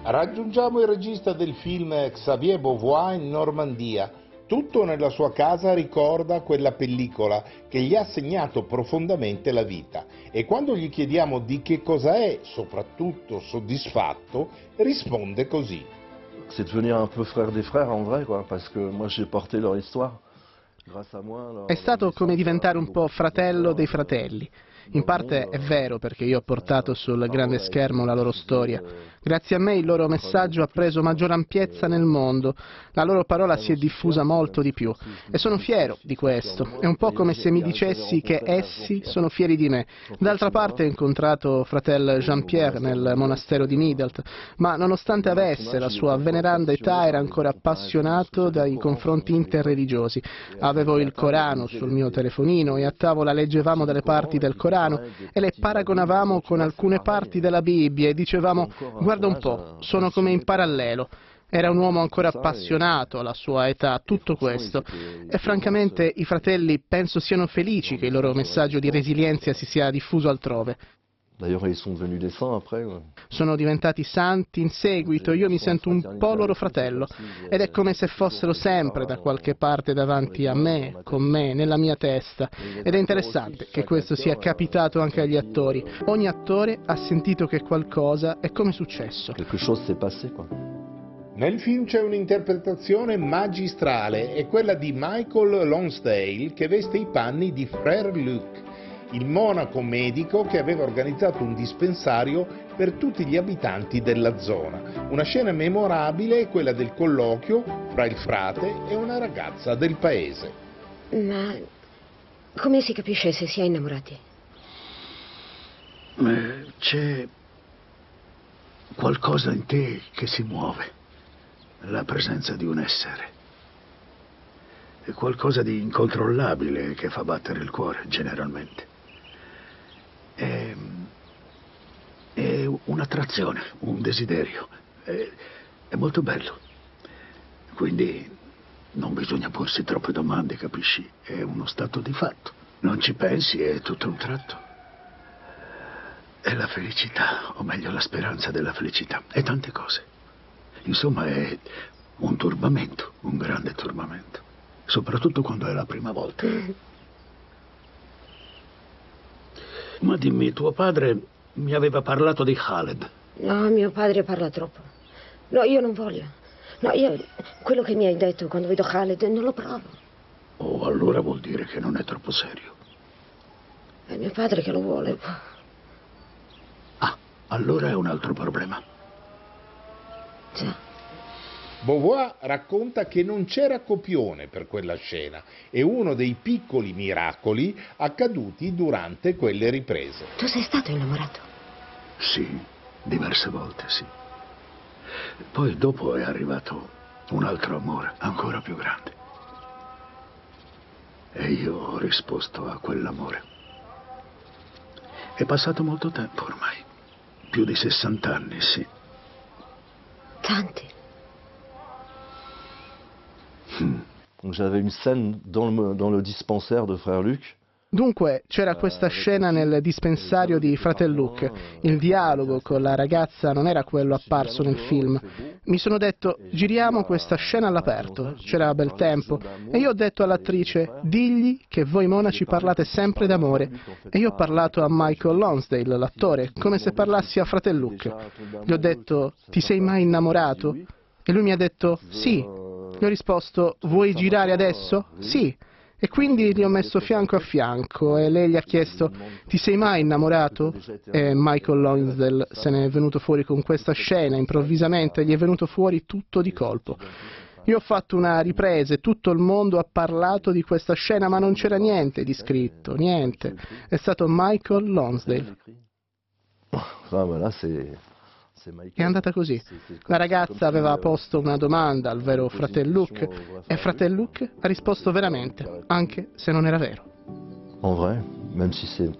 Raggiungiamo il regista del film Xavier Beauvois in Normandia. Tutto nella sua casa ricorda quella pellicola che gli ha segnato profondamente la vita e quando gli chiediamo di che cosa è soprattutto soddisfatto, risponde così. C'est devenir un peu frère des frères en vrai, quoi, parce que moi j'ai porté leur histoire. È stato come diventare un po' fratello dei fratelli. In parte è vero perché io ho portato sul grande schermo la loro storia. Grazie a me il loro messaggio ha preso maggior ampiezza nel mondo, la loro parola si è diffusa molto di più e sono fiero di questo. È un po' come se mi dicessi che essi sono fieri di me. D'altra parte ho incontrato fratel Jean-Pierre nel monastero di Midelt, ma nonostante avesse la sua veneranda età era ancora appassionato dai confronti interreligiosi. Avevo il Corano sul mio telefonino e a tavola leggevamo delle parti del Corano e le paragonavamo con alcune parti della Bibbia e dicevamo guarda un po', sono come in parallelo. Era un uomo ancora appassionato alla sua età, tutto questo. E francamente i fratelli penso siano felici che il loro messaggio di resilienza si sia diffuso altrove. D'ailleurs, ils sont devenus des saints après. Sono diventati santi in seguito, io mi sento un po' loro fratello ed è come se fossero sempre da qualche parte davanti a me, con me, nella mia testa. Ed è interessante che questo sia capitato anche agli attori. Ogni attore ha sentito che qualcosa è come successo. Quelque chose s'est passé, quoi. Nel film c'è un'interpretazione magistrale, è quella di Michael Lonsdale che veste i panni di Frère Luc, il monaco medico che aveva organizzato un dispensario per tutti gli abitanti della zona. Una scena memorabile è quella del colloquio fra il frate e una ragazza del paese. Ma come si capisce se si è innamorati? C'è qualcosa in te che si muove, la presenza di un essere. È qualcosa di incontrollabile che fa battere il cuore, generalmente. È un'attrazione, un desiderio. È molto bello. Quindi non bisogna porsi troppe domande, capisci? È uno stato di fatto. Non ci pensi e tutto a un tratto. È la felicità, o meglio la speranza della felicità. È tante cose. Insomma, è un turbamento, un grande turbamento. Soprattutto quando è la prima volta. Ma dimmi, tuo padre mi aveva parlato di Khaled. No, mio padre parla troppo. No, io non voglio. No, quello che mi hai detto quando vedo Khaled non lo provo. Oh, allora vuol dire che non è troppo serio. È mio padre che lo vuole. Ah, allora è un altro problema. Già. Beauvois racconta che non c'era copione per quella scena, è uno dei piccoli miracoli accaduti durante quelle riprese. Tu sei stato innamorato? Sì, diverse volte, sì. Poi dopo è arrivato un altro amore, ancora più grande. E io ho risposto a quell'amore. È passato molto tempo ormai, più di 60 anni, sì. Tanti. Donc j'avais une scène dans le dispensaire de Frère Luc. Dunque c'era questa scena nel dispensario di Fratel Luc. Il dialogo con la ragazza non era quello apparso nel film. Mi sono detto giriamo questa scena all'aperto, c'era bel tempo e io ho detto all'attrice digli che voi monaci parlate sempre d'amore e io ho parlato a Michael Lonsdale, l'attore, come se parlassi a Fratel Luc. Gli ho detto ti sei mai innamorato? E lui mi ha detto sì. Gli ho risposto, vuoi girare adesso? Sì. E quindi li ho messo fianco a fianco e lei gli ha chiesto, ti sei mai innamorato? E Michael Lonsdale se ne è venuto fuori con questa scena, improvvisamente gli è venuto fuori tutto di colpo. Io ho fatto una ripresa e tutto il mondo ha parlato di questa scena, ma non c'era niente di scritto, niente. È stato Michael Lonsdale. È andata così. La ragazza aveva posto una domanda al vero Fratel Luc e Fratel Luc ha risposto veramente, anche se non era vero. En vrai, même si c'est